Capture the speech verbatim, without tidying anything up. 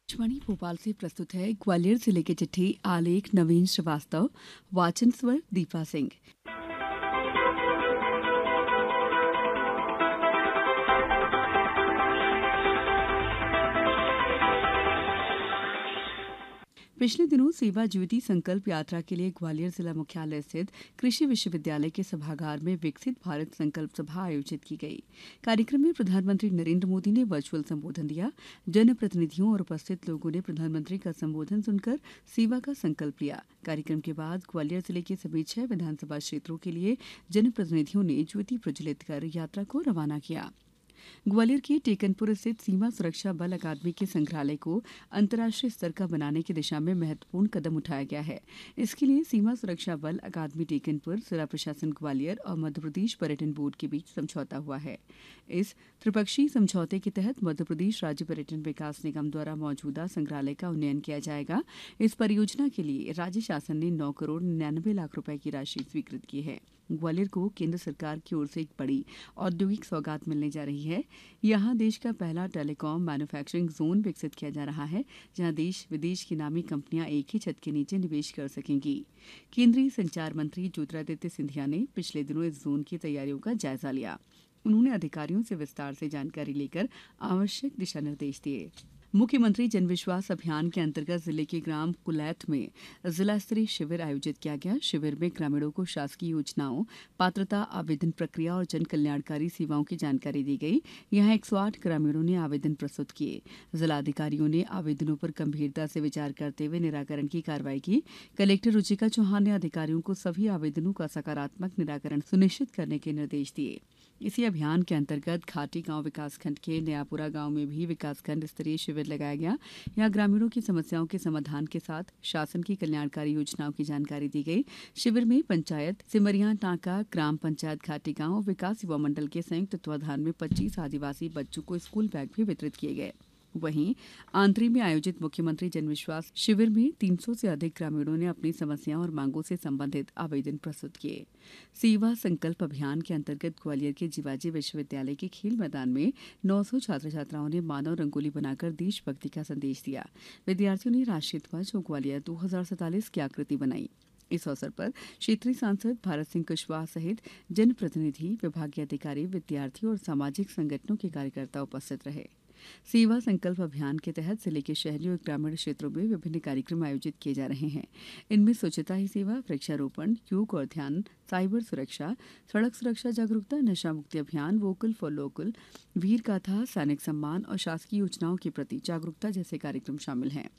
आकाशवाणी भोपाल से प्रस्तुत है ग्वालियर जिले की चिट्ठी। आलेख नवीन श्रीवास्तव। वाचन स्वर दीपा सिंह। पिछले दिनों सेवा ज्योति संकल्प यात्रा के लिए ग्वालियर जिला मुख्यालय स्थित कृषि विश्वविद्यालय के सभागार में विकसित भारत संकल्प सभा आयोजित की गई। कार्यक्रम में प्रधानमंत्री नरेंद्र मोदी ने वर्चुअल संबोधन दिया। जनप्रतिनिधियों और उपस्थित लोगों ने प्रधानमंत्री का संबोधन सुनकर सेवा का संकल्प लिया। कार्यक्रम के बाद ग्वालियर जिले के सभी छह विधानसभा क्षेत्रों के लिए जनप्रतिनिधियों ने ज्योति प्रज्वलित कर यात्रा को रवाना किया। ग्वालियर के टेकनपुर स्थित सीमा सुरक्षा बल अकादमी के संग्रहालय को अंतर्राष्ट्रीय स्तर का बनाने की दिशा में महत्वपूर्ण कदम उठाया गया है। इसके लिए सीमा सुरक्षा बल अकादमी टेकनपुर, जिला प्रशासन ग्वालियर और मध्यप्रदेश पर्यटन बोर्ड के बीच समझौता हुआ है। इस त्रिपक्षीय समझौते के तहत मध्यप्रदेश राज्य पर्यटन विकास निगम द्वारा मौजूदा संग्रहालय का उन्नयन किया जाएगा। इस परियोजना के लिए राज्य शासन ने नौ करोड़ निन्यानवे लाख रुपए की राशि स्वीकृत की है। ग्वालियर को केंद्र सरकार की ओर से एक बड़ी औद्योगिक सौगात मिलने जा रही है। यहां देश का पहला टेलीकॉम मैन्युफैक्चरिंग जोन विकसित किया जा रहा है, जहां देश विदेश की नामी कंपनियां एक ही छत के नीचे निवेश कर सकेंगी। केंद्रीय संचार मंत्री ज्योतिरादित्य सिंधिया ने पिछले दिनों इस जोन की तैयारियों का जायजा लिया। उन्होंने अधिकारियों से विस्तार से जानकारी लेकर आवश्यक दिशा निर्देश दिए। मुख्यमंत्री जनविश्वास अभियान के अंतर्गत जिले के ग्राम कुलैठ में जिला स्तरीय शिविर आयोजित किया गया। शिविर में ग्रामीणों को शासकीय योजनाओं, पात्रता, आवेदन प्रक्रिया और जन कल्याणकारी सेवाओं की जानकारी दी गई। यहां एक सौ आठ ग्रामीणों ने आवेदन प्रस्तुत किए। जिलाधिकारियों ने आवेदनों पर गंभीरता से विचार करते हुए निराकरण की कार्रवाई की। कलेक्टर रुचिका चौहान ने अधिकारियों को सभी आवेदनों का सकारात्मक निराकरण सुनिश्चित करने के निर्देश दिए। इसी अभियान के अंतर्गत घाटी गांव विकासखंड के नयापुरा गांव में भी विकासखंड स्तरीय शिविर लगाया गया। यहां ग्रामीणों की समस्याओं के समाधान के साथ शासन की कल्याणकारी योजनाओं की जानकारी दी गई। शिविर में पंचायत सिमरिया टांका, ग्राम पंचायत घाटी गांव विकास युवा मंडल के संयुक्त तत्वाधान में पच्चीस आदिवासी बच्चों को स्कूल बैग भी वितरित किए गए। वहीं आंतरी में आयोजित मुख्यमंत्री जनविश्वास शिविर में तीन सौ से अधिक ग्रामीणों ने अपनी समस्याओं और मांगों से संबंधित आवेदन प्रस्तुत किए। सेवा संकल्प अभियान के अंतर्गत ग्वालियर के जीवाजी विश्वविद्यालय के खेल मैदान में नौ सौ छात्र छात्राओं ने मानव रंगोली बनाकर देशभक्ति का संदेश दिया। विद्यार्थियों ने राष्ट्रीय ध्वज और ग्वालियर दो हजार सैंतालीस की आकृति बनाई। इस अवसर पर क्षेत्रीय सांसद भारत सिंह कुशवाहा सहित जनप्रतिनिधि, विभागीय अधिकारी, विद्यार्थी और सामाजिक संगठनों के कार्यकर्ता उपस्थित रहे। सेवा संकल्प अभियान के तहत जिले के शहरी और ग्रामीण क्षेत्रों में विभिन्न कार्यक्रम आयोजित किए जा रहे हैं। इनमें स्वच्छता ही सेवा, वृक्षारोपण, योग और ध्यान, साइबर सुरक्षा, सड़क सुरक्षा जागरूकता, नशा मुक्ति अभियान, वोकल फॉर लोकल, वीर गाथा, सैनिक सम्मान और शासकीय योजनाओं के प्रति जागरूकता जैसे कार्यक्रम शामिल हैं।